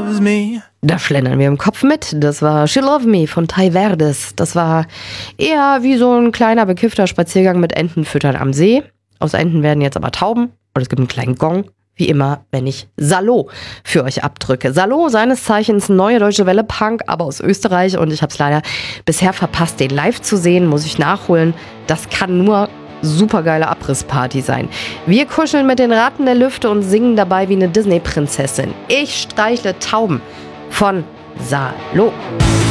loves me. Da schlendern wir im Kopf mit. Das war She Love Me von Ty Verdes. Das war eher wie so ein kleiner bekiffter Spaziergang mit Entenfüttern am See. Aus Enten werden jetzt aber Tauben. Und es gibt einen kleinen Gong. Wie immer, wenn ich Salo für euch abdrücke. Salo, seines Zeichens neue deutsche Welle Punk, aber aus Österreich. Und ich habe es leider bisher verpasst, den live zu sehen. Muss ich nachholen. Das kann nur supergeile Abrissparty sein. Wir kuscheln mit den Ratten der Lüfte und singen dabei wie eine Disney-Prinzessin. Ich streichle Tauben von Salo.